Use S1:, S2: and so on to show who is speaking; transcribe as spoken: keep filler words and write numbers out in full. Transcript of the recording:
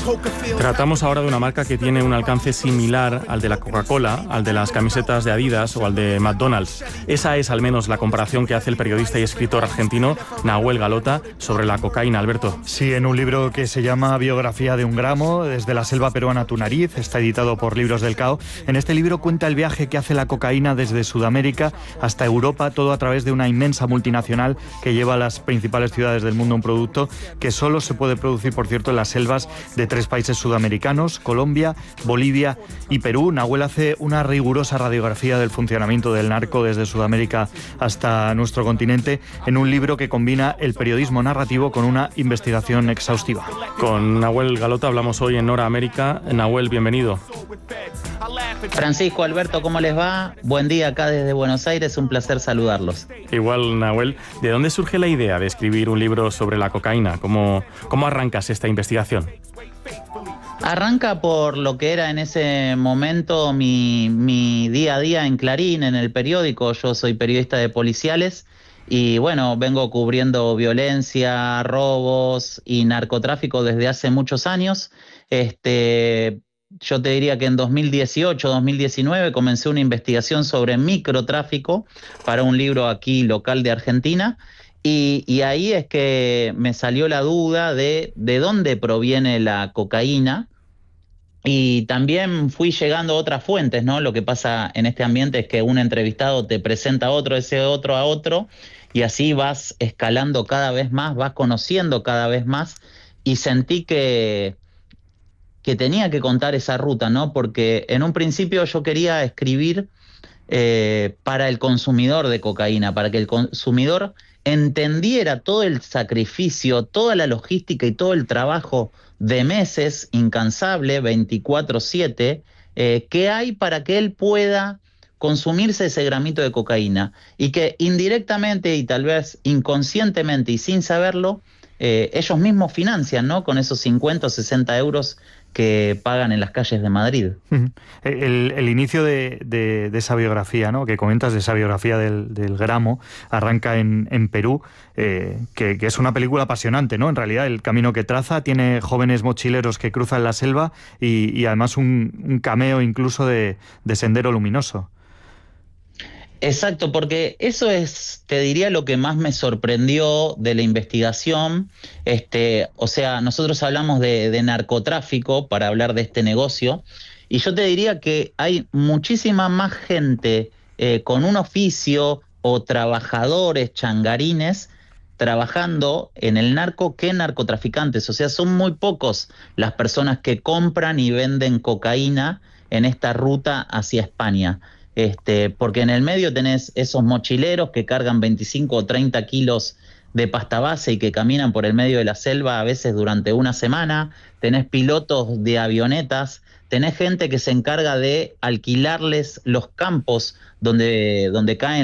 S1: Tratamos ahora de una marca que tiene un alcance similar al de la Coca-Cola, al de las camisetas de Adidas o al de McDonald's. Esa es al menos la comparación que hace el periodista y escritor argentino Nahuel Galota sobre la cocaína, Alberto.
S2: Sí, en un libro que se llama Biografía de un gramo, desde la selva peruana a tu nariz, está editado por Libros del Cao. En este libro cuenta el viaje que hace la cocaína desde Sudamérica hasta Europa, todo a través de una inmensa multinacional que lleva a las principales ciudades del mundo un producto que solo se puede producir, por cierto, en las selvas de tres países sudamericanos, Colombia, Bolivia y Perú. Nahuel hace una rigurosa radiografía del funcionamiento del narco desde Sudamérica hasta nuestro continente en un libro que combina el periodismo narrativo con una investigación exhaustiva.
S1: Con Nahuel Galota hablamos hoy en Hora América. Nahuel, bienvenido.
S3: Francisco, Alberto, ¿cómo les va? Buen día acá desde Buenos Aires, un placer saludarlos.
S1: Igual, Nahuel, ¿de dónde surge la idea de escribir un libro sobre la cocaína? ¿Cómo, cómo arrancas esta investigación?
S3: Arranca por lo que era en ese momento mi, mi día a día en Clarín, en el periódico. Yo soy periodista de policiales y bueno, vengo cubriendo violencia, robos y narcotráfico desde hace muchos años. Este, yo te diría que en dos mil dieciocho, dos mil diecinueve comencé una investigación sobre microtráfico para un libro aquí local de Argentina. Y, y ahí es que me salió la duda de, de dónde proviene la cocaína, y también fui llegando a otras fuentes, ¿no? Lo que pasa en este ambiente es que un entrevistado te presenta a otro, ese otro a otro, y así vas escalando cada vez más, vas conociendo cada vez más, y sentí que, que tenía que contar esa ruta, ¿no? Porque en un principio yo quería escribir eh, para el consumidor de cocaína, para que el consumidor entendiera todo el sacrificio, toda la logística y todo el trabajo de meses incansable, veinticuatro siete, eh, que hay para que él pueda consumirse ese gramito de cocaína, y que indirectamente y tal vez inconscientemente y sin saberlo, eh, ellos mismos financian, ¿no? Con esos cincuenta o sesenta euros que pagan en las calles de Madrid.
S2: El, el inicio de, de, de esa biografía, ¿no?, que comentas, de esa biografía del, del gramo, arranca en, en Perú, eh, que, que es una película apasionante, ¿no? En realidad, el camino que traza tiene jóvenes mochileros que cruzan la selva y, y además un, un cameo incluso de, de Sendero Luminoso.
S3: Exacto, porque eso es, te diría, lo que más me sorprendió de la investigación. Este, o sea, nosotros hablamos de, de narcotráfico para hablar de este negocio, y yo te diría que hay muchísima más gente eh, con un oficio o trabajadores changarines trabajando en el narco que narcotraficantes. O sea, son muy pocos las personas que compran y venden cocaína en esta ruta hacia España. Este, porque en el medio tenés esos mochileros que cargan veinticinco o treinta kilos de pasta base y que caminan por el medio de la selva a veces durante una semana, tenés pilotos de avionetas, tenés gente que se encarga de alquilarles los campos donde, donde caen